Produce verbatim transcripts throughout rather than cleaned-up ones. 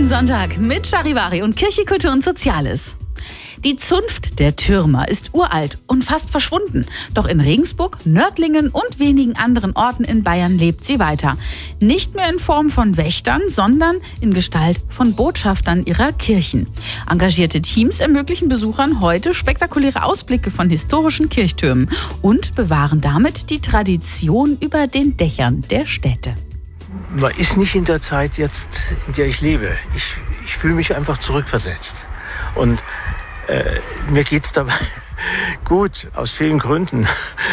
Sonntag mit Charivari und Kirche, Kultur und Soziales. Die Zunft der Türmer ist uralt und fast verschwunden. Doch in Regensburg, Nördlingen und wenigen anderen Orten in Bayern lebt sie weiter. Nicht mehr in Form von Wächtern, sondern in Gestalt von Botschaftern ihrer Kirchen. Engagierte Teams ermöglichen Besuchern heute spektakuläre Ausblicke von historischen Kirchtürmen und bewahren damit die Tradition über den Dächern der Städte. Man ist nicht in der Zeit jetzt, in der ich lebe. Ich, ich fühle mich einfach zurückversetzt. Und äh, mir geht's dabei gut, aus vielen Gründen.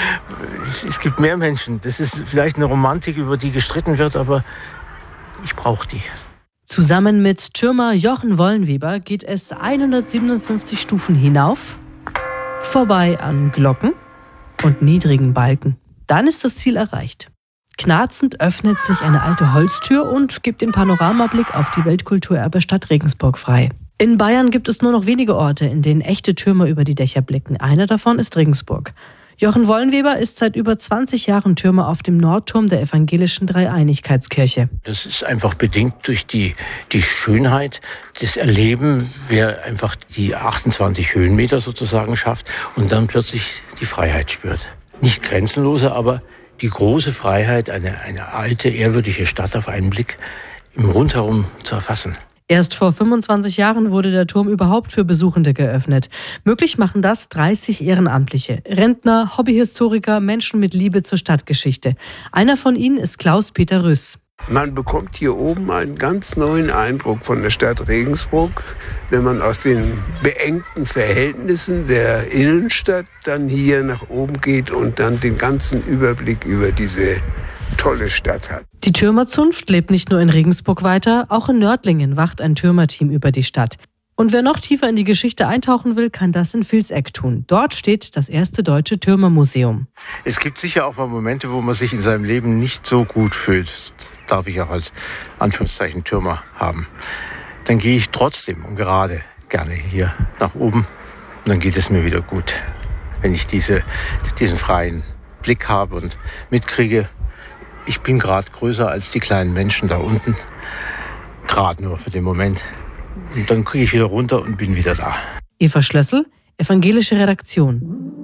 Es gibt mehr Menschen. Das ist vielleicht eine Romantik, über die gestritten wird, aber ich brauche die. Zusammen mit Türmer Jochen Wollenweber geht es hundertsiebenundfünfzig Stufen hinauf, vorbei an Glocken und niedrigen Balken. Dann ist das Ziel erreicht. Knarzend öffnet sich eine alte Holztür und gibt den Panoramablick auf die Weltkulturerbestadt Regensburg frei. In Bayern gibt es nur noch wenige Orte, in denen echte Türme über die Dächer blicken. Einer davon ist Regensburg. Jochen Wollenweber ist seit über zwanzig Jahren Türmer auf dem Nordturm der evangelischen Dreieinigkeitskirche. Das ist einfach bedingt durch die, die Schönheit des Erleben, wer einfach die achtundzwanzig Höhenmeter sozusagen schafft und dann plötzlich die Freiheit spürt. Nicht grenzenlose, aber die große Freiheit, eine, eine alte, ehrwürdige Stadt auf einen Blick im Rundherum zu erfassen. Erst vor fünfundzwanzig Jahren wurde der Turm überhaupt für Besuchende geöffnet. Möglich machen das dreißig Ehrenamtliche. Rentner, Hobbyhistoriker, Menschen mit Liebe zur Stadtgeschichte. Einer von ihnen ist Klaus-Peter Rüss. Man bekommt hier oben einen ganz neuen Eindruck von der Stadt Regensburg, wenn man aus den beengten Verhältnissen der Innenstadt dann hier nach oben geht und dann den ganzen Überblick über diese tolle Stadt hat. Die Türmerzunft lebt nicht nur in Regensburg weiter, auch in Nördlingen wacht ein Türmerteam über die Stadt. Und wer noch tiefer in die Geschichte eintauchen will, kann das in Vilseck tun. Dort steht das erste deutsche Türmermuseum. Es gibt sicher auch mal Momente, wo man sich in seinem Leben nicht so gut fühlt. Darf ich auch als Anführungszeichen Türmer haben. Dann gehe ich trotzdem und gerade gerne hier nach oben und dann geht es mir wieder gut. Wenn ich diese, diesen freien Blick habe und mitkriege, ich bin gerade größer als die kleinen Menschen da unten. Gerade nur für den Moment. Und dann kriege ich wieder runter und bin wieder da. Eva Schlössel, evangelische Redaktion.